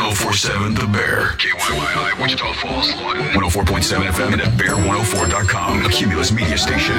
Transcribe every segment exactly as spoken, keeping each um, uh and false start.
oh four point seven The Bear. K Y Y I, Wichita Falls, Lawton. one oh four point seven F M and at bear one oh four dot com. A Cumulus media station.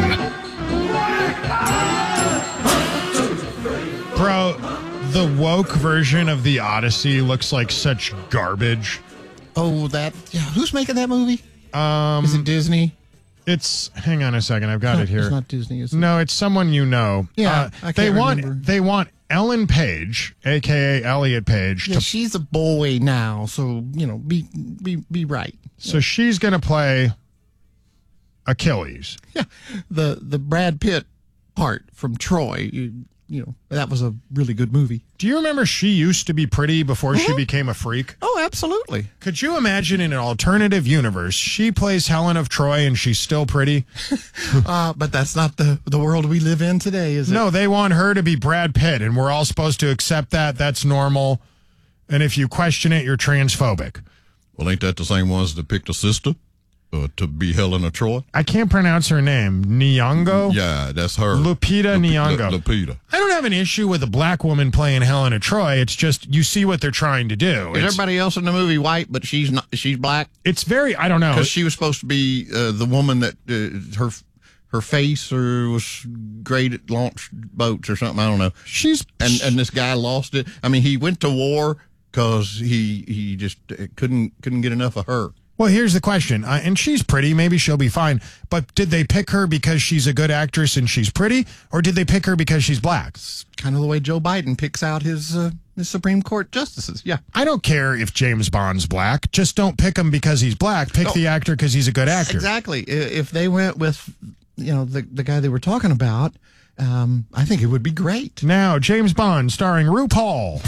Bro, the woke version of The Odyssey looks like such garbage. Oh, that. Yeah, who's making that movie? Um, Is it Disney? It's, hang on a second, I've got No, it here. It's not Disney, is it? No, it's someone you know. Yeah, Uh, I can't they want remember. they want Ellen Page, a k a. Elliot Page, Yeah, to, she's a boy now, so, you know, be be be right. so she's going to play Achilles. Yeah, the the Brad Pitt part from Troy, you, you know, that was a really good movie. Do you remember she used to be pretty before she Mhm. became a freak? Oh, absolutely. Could you imagine in an alternative universe, she plays Helen of Troy and she's still pretty? Uh, but that's not the, the world we live in today, is it? No, they want her to be Brad Pitt, and we're all supposed to accept that. That's normal. And if you question it, you're transphobic. Well, ain't that the same ones that picked a sister uh, to be Helen of Troy? I can't pronounce her name. Nyong'o? Yeah, that's her. Lupita Lupi- Nyong'o. Lu- Lupita. I don't have an issue with a black woman playing Helen of Troy. It's just you see what they're trying to do. Is It's, everybody else in the movie white, but she's not? She's black it's very, I don't know. because she was supposed to be uh, the woman that uh, her her face or was great at launch boats or something. I don't know. She's And and this guy lost it. I mean, he went to war because he he just uh, couldn't couldn't get enough of her. Well, here's the question. Uh, and she's pretty. Maybe she'll be fine. But did they pick her because she's a good actress and she's pretty? Or did they pick her because she's black? Kind of the way Joe Biden picks out his uh, his Supreme Court justices. Yeah. I don't care if James Bond's black. Just don't pick him because he's black. Pick No. the actor because he's a good actor. Exactly. I- If they went with, you know, the the guy they were talking about, um, I think it would be great. Now, James Bond starring RuPaul.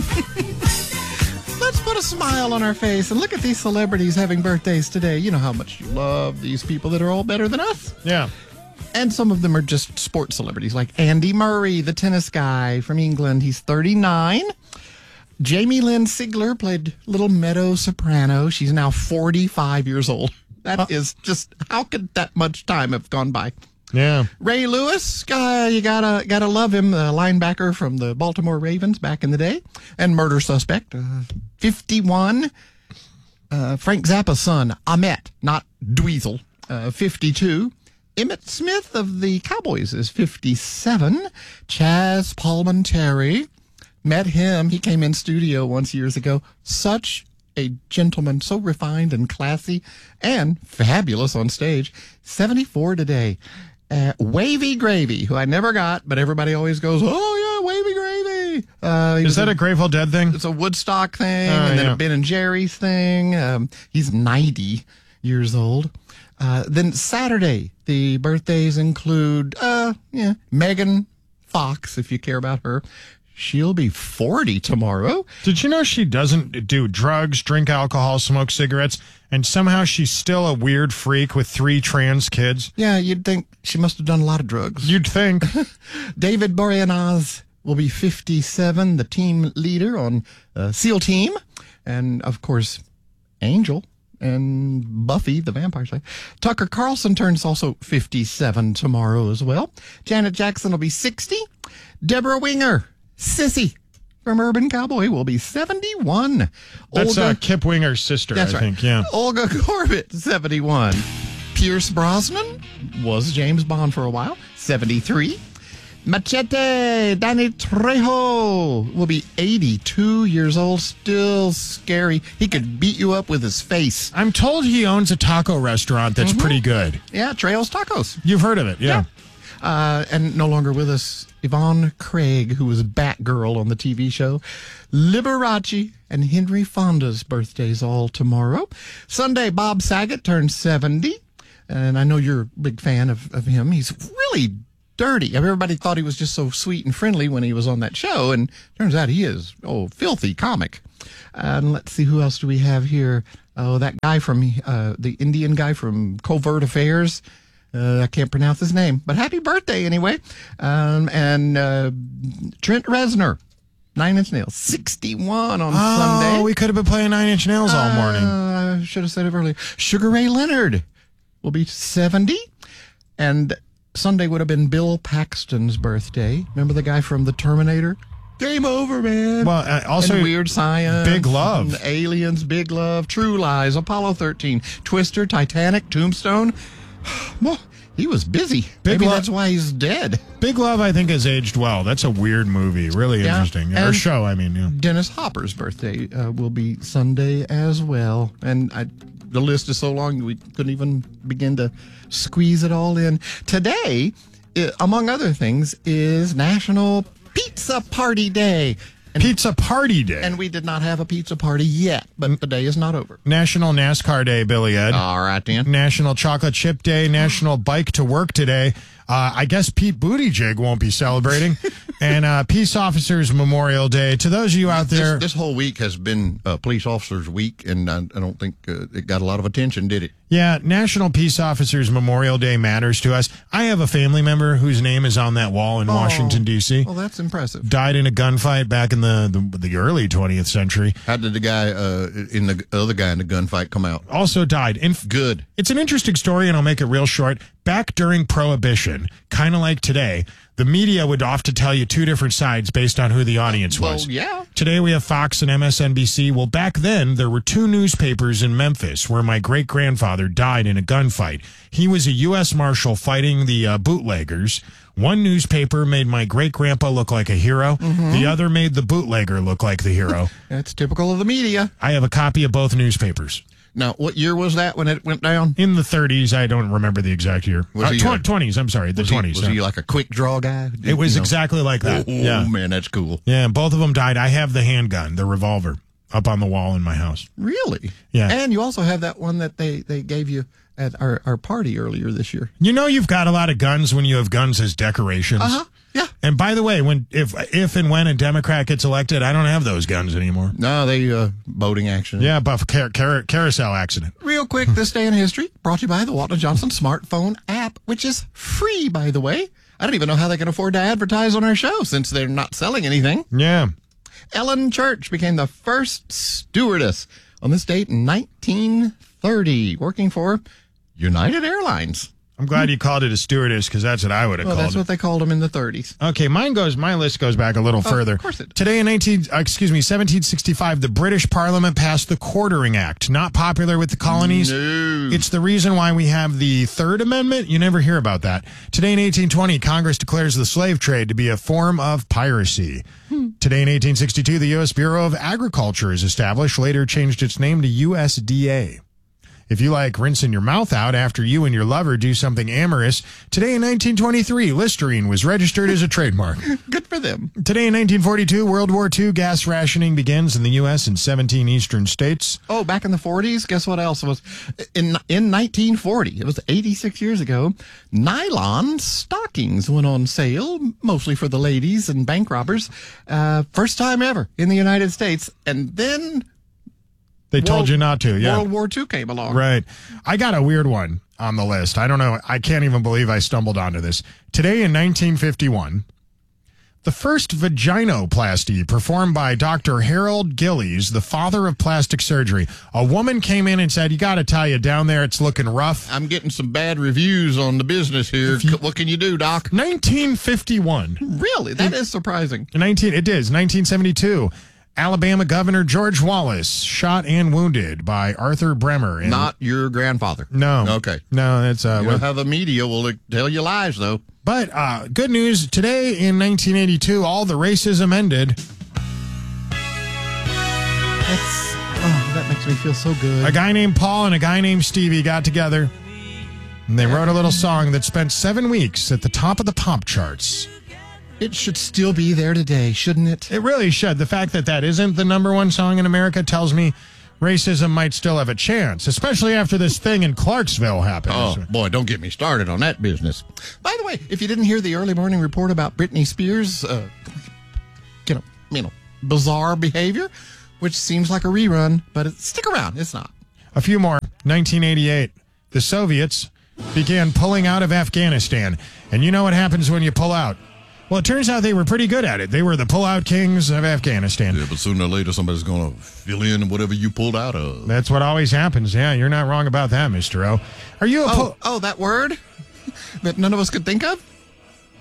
Let's put a smile on our face and look at these celebrities having birthdays today. You know how much you love these people that are all better than us. Yeah. And some of them are just sports celebrities, like Andy Murray, the tennis guy from England. He's thirty-nine. Jamie Lynn Sigler played Little Meadow Soprano. She's now forty-five years old. That is just, how could that much time have gone by? Yeah. Ray Lewis, uh, you gotta gotta love him, the linebacker from the Baltimore Ravens back in the day, and murder suspect, uh, fifty-one. Uh, Frank Zappa's son, Ahmet, not Dweezil, uh, fifty-two. Emmett Smith of the Cowboys is fifty-seven. Chaz Palminteri, met him. He came in studio once years ago. Such a gentleman, so refined and classy, and fabulous on stage. seventy-four today. Uh, Wavy Gravy, who I never got, but everybody always goes, oh yeah, Wavy Gravy. Uh, he Is was that a Grateful Dead thing? It's a Woodstock thing, Oh, and then yeah. a Ben and Jerry's thing. Um, he's ninety years old. Uh, then Saturday, the birthdays include, uh, yeah, Megan Fox, if you care about her. She'll be forty tomorrow. Did you know she doesn't do drugs, drink alcohol, smoke cigarettes, and somehow she's still a weird freak with three trans kids? Yeah, you'd think she must have done a lot of drugs. You'd think. David Boreanaz will be fifty-seven, the team leader on uh, SEAL Team. And, of course, Angel and Buffy, the Vampire Slayer. Tucker Carlson turns also fifty-seven tomorrow as well. Janet Jackson will be sixty. Deborah Winger, Sissy from Urban Cowboy, will be seventy-one. That's Olga, uh, Kip Winger's sister, that's I right. think. Yeah. Olga Corbett, seventy-one. Pierce Brosnan was James Bond for a while, seventy-three. Machete, Danny Trejo will be eighty-two years old, still scary. He could beat you up with his face. I'm told he owns a taco restaurant that's Mm-hmm. pretty good. Yeah, Trejo's Tacos. You've heard of it, yeah. Uh, and no longer with us, Yvonne Craig, who was Batgirl on the T V show. Liberace and Henry Fonda's birthdays all tomorrow. Sunday, Bob Saget turns seventy. And I know you're a big fan of, of him. He's really dirty. Everybody thought he was just so sweet and friendly when he was on that show. And turns out he is, oh, filthy comic. And let's see, who else do we have here? Oh, that guy from, uh, the Indian guy from Covert Affairs. Uh, I can't pronounce his name, but happy birthday anyway. Um, and uh, Trent Reznor, Nine Inch Nails, sixty-one on Oh, Sunday. we could have been playing Nine Inch Nails all morning. Uh, I should have said it earlier. Sugar Ray Leonard will be seventy. And Sunday would have been Bill Paxton's birthday. Remember the guy from The Terminator? Game over, man. Well, uh, also and Weird Science, Big Love. and Aliens, Big Love, True Lies, Apollo thirteen, Twister, Titanic, Tombstone. Well, he was busy. Big Maybe Love- that's why he's dead. Big Love, I think, has aged well. That's a weird movie. Really Yeah, interesting. Or and- show, I mean. Yeah. Dennis Hopper's birthday uh, will be Sunday as well. And I, the list is so long we couldn't even begin to squeeze it all in. Today, i- among other things, is National Pizza Party Day. And, Pizza Party Day. and we did not have a pizza party yet, but the day is not over. National NASCAR Day, Billy Ed. All right, then. National Chocolate Chip Day, National Bike to Work Today. Uh, I guess Pete Buttigieg won't be celebrating. and uh, Peace Officers Memorial Day. To those of you out there, This, this whole week has been uh, Police Officers Week, and I, I don't think uh, it got a lot of attention, did it? yeah, National Peace Officers Memorial Day matters to us. I have a family member whose name is on that wall in Washington, D C Well, that's impressive. Died in a gunfight back in the, the, the early twentieth century. How did the guy uh, in the other guy in the gunfight come out? Also died. In, Good. It's an interesting story, and I'll make it real short. Back during Prohibition, kind of like today, the media would often tell you two different sides based on who the audience Well, was. yeah. Today we have Fox and M S N B C. Well, back then, there were two newspapers in Memphis where my great-grandfather died in a gunfight. He was a U S Marshal fighting the uh, bootleggers. One newspaper made my great-grandpa look like a hero. Mm-hmm. The other made the bootlegger look like the hero. That's typical of the media. I have a copy of both newspapers. Now, what year was that when it went down? In the thirties, I don't remember the exact year. Was Uh, he, tw- uh, twenties, I'm sorry, the Was he- twenties. Was yeah. he like a quick draw guy? It was You know? exactly like that. Oh, yeah. man, that's cool. Yeah, and both of them died. I have the handgun, the revolver, up on the wall in my house. Really? Yeah. And you also have that one that they, they gave you at our, our party earlier this year. You know you've got a lot of guns when you have guns as decorations. Uh-huh. Yeah. And by the way, when if if and when a Democrat gets elected, I don't have those guns anymore. No, they uh, boating action. Yeah, buff car- car- carousel accident. Real quick, this day in history brought to you by the Walton Johnson smartphone app, which is free, by the way. I don't even know how they can afford to advertise on our show since they're not selling anything. Yeah. Ellen Church became the first stewardess on this date in nineteen thirty, working for United Airlines. I'm glad you called it a stewardess because that's what I would have Well, called that's it. what they called them in the thirties. Okay, mine goes. My list goes back a little further. of course it does. Today in nineteen, uh, excuse me, seventeen sixty-five, the British Parliament passed the Quartering Act. Not popular with the colonies. No. It's the reason why we have the Third Amendment. You never hear about that. Today in eighteen twenty, Congress declares the slave trade to be a form of piracy. Hmm. Today in eighteen sixty-two, the U S Bureau of Agriculture is established. Later changed its name to U S D A. If you like rinsing your mouth out after you and your lover do something amorous, today in nineteen twenty-three, Listerine was registered as a trademark. Good for them. Today in nineteen forty-two, World War Two, gas rationing begins in the U S and seventeen eastern states. Oh, back in the forties, guess what else was in in nineteen forty? It was eighty-six years ago. Nylon stockings went on sale, mostly for the ladies and bank robbers. Uh, first time ever in the United States, and then They told World- you not to, yeah. World War Two came along. Right. I got a weird one on the list. I don't know. I can't even believe I stumbled onto this. Today in nineteen fifty-one, the first vaginoplasty performed by Doctor Harold Gillies, the father of plastic surgery. A woman came in and said, you got to tell you, down there it's looking rough. I'm getting some bad reviews on the business here. What can you do, Doc? nineteen fifty-one. Really? That is surprising. nineteen It is. nineteen seventy-two. Alabama Governor George Wallace shot and wounded by Arthur Bremer. in- Not your grandfather. No. Okay. No, that's uh. You know how the media will tell you lies, though. But uh, good news, today in nineteen eighty-two, all the racism ended. That's oh, that makes me feel so good. A guy named Paul and a guy named Stevie got together, and they wrote a little song that spent seven weeks at the top of the pop charts. It should still be there today, shouldn't it? It really should. The fact that that isn't the number one song in America tells me racism might still have a chance, especially after this thing in Clarksville happened. Oh, boy, don't get me started on that business. By the way, if you didn't hear the early morning report about Britney Spears' uh, you know, you know, bizarre behavior, which seems like a rerun, but it, stick around. It's not. A few more. nineteen eighty-eight, the Soviets began pulling out of Afghanistan. And you know what happens when you pull out? Well, it turns out they were pretty good at it. They were the pull-out kings of Afghanistan. Yeah, but sooner or later, somebody's going to fill in whatever you pulled out of. That's what always happens. Yeah, you're not wrong about that, Mister O. Are you a Oh, pull... oh, that word that none of us could think of?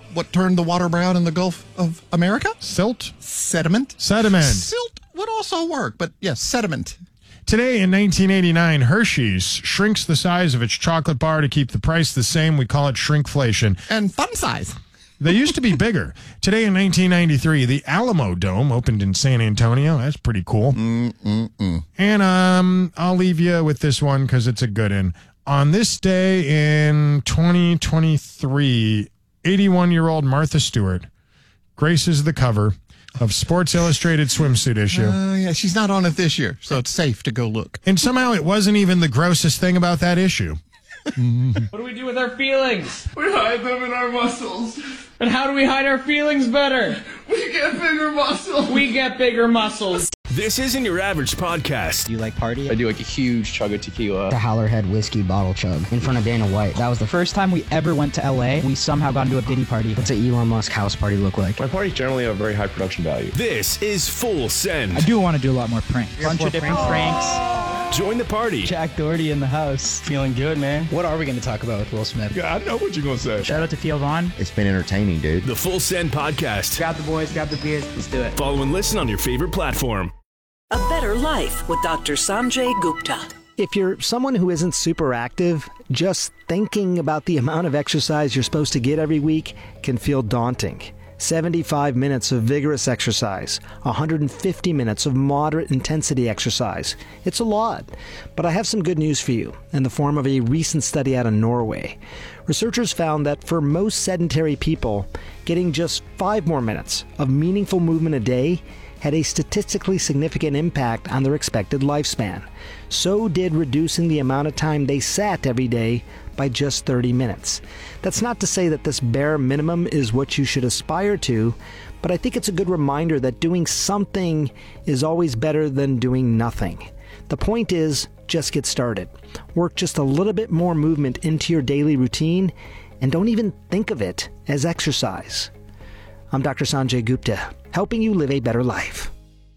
what turned the water brown in the Gulf of America? Silt? Sediment. Sediment. Silt would also work, but yes, sediment. Today in nineteen eighty-nine, Hershey's shrinks the size of its chocolate bar to keep the price the same. We call it shrinkflation. And fun size. They used to be bigger. Today in nineteen ninety-three, the Alamo Dome opened in San Antonio. That's pretty cool. Mm-mm-mm. And um, I'll leave you with this one because it's a good one. On this day in twenty twenty-three, eighty-one-year-old Martha Stewart graces the cover of Sports Illustrated swimsuit issue. Uh, yeah, she's not on it this year, so it's safe to go look. And somehow it wasn't even the grossest thing about that issue. What do we do with our feelings? We hide them in our muscles. And how do we hide our feelings better? We get bigger muscles. We get bigger muscles. This isn't your average podcast. Do you like party? I do like a huge chug of tequila. The Howlerhead whiskey bottle chug in front of Dana White. That was the first time we ever went to L A. We somehow got into a Diddy party. What's an Elon Musk house party look like? My parties generally have very high production value. This is Full Send. I do want to do a lot more pranks. A bunch of different pranks. Join the party. Jack Doherty in the house. Feeling good, man. What are we going to talk about with Will Smith? Yeah, I know what you're going to say. Shout out to Theo Vaughn. It's been entertaining, dude. The Full Send podcast. Grab the boys, grab the beers. Let's do it. Follow and listen on your favorite platform. A Better Life with Doctor Sanjay Gupta. If you're someone who isn't super active, just thinking about the amount of exercise you're supposed to get every week can feel daunting. seventy-five minutes of vigorous exercise, one hundred fifty minutes of moderate intensity exercise. It's a lot, but I have some good news for you in the form of a recent study out of Norway. Researchers found that for most sedentary people, getting just five more minutes of meaningful movement a day had a statistically significant impact on their expected lifespan. So did reducing the amount of time they sat every day by just thirty minutes. That's not to say that this bare minimum is what you should aspire to, but I think it's a good reminder that doing something is always better than doing nothing. The point is, just get started. Work just a little bit more movement into your daily routine, and don't even think of it as exercise. I'm Doctor Sanjay Gupta, helping you live a better life.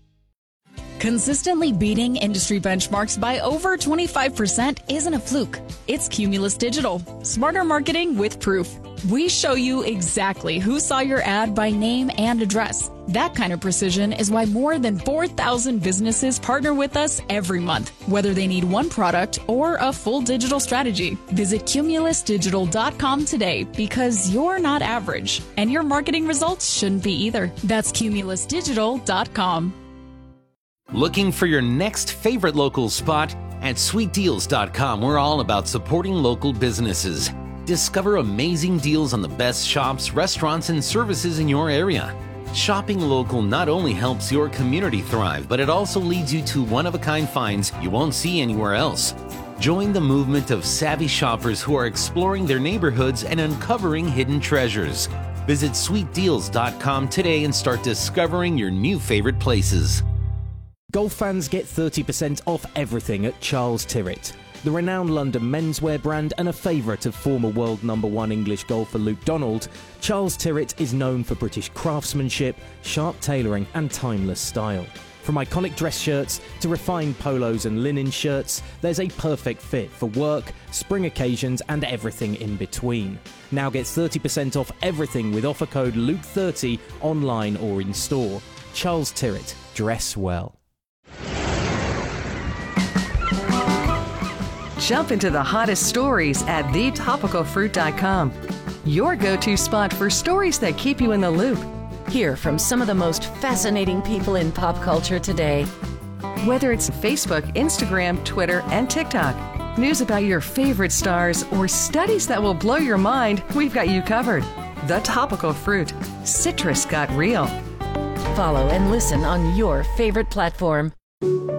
Consistently beating industry benchmarks by over twenty-five percent isn't a fluke. It's Cumulus Digital. Smarter marketing with proof. We show you exactly who saw your ad by name and address. That kind of precision is why more than four thousand businesses partner with us every month, whether they need one product or a full digital strategy. Visit cumulus digital dot com today because you're not average, and your marketing results shouldn't be either. That's cumulus digital dot com. Looking for your next favorite local spot? At sweet deals dot com, we're all about supporting local businesses. Discover amazing deals on the best shops, restaurants, and services in your area. Shopping local not only helps your community thrive, but it also leads you to one-of-a-kind finds you won't see anywhere else. Join the movement of savvy shoppers who are exploring their neighborhoods and uncovering hidden treasures. Visit sweet deals dot com today and start discovering your new favorite places. Golf fans get thirty percent off everything at Charles Tyrwhitt. The renowned London menswear brand and a favourite of former world number one English golfer Luke Donald, Charles Tyrwhitt is known for British craftsmanship, sharp tailoring and timeless style. From iconic dress shirts to refined polos and linen shirts, there's a perfect fit for work, spring occasions and everything in between. Now get thirty percent off everything with offer code Luke thirty online or in store. Charles Tyrwhitt, dress well. Jump into the hottest stories at the topical fruit dot com. Your go-to spot for stories that keep you in the loop. Hear from some of the most fascinating people in pop culture today. Whether it's Facebook, Instagram, Twitter, and TikTok, news about your favorite stars, or studies that will blow your mind, we've got you covered. The Topical Fruit. Citrus got real. Follow and listen on your favorite platform.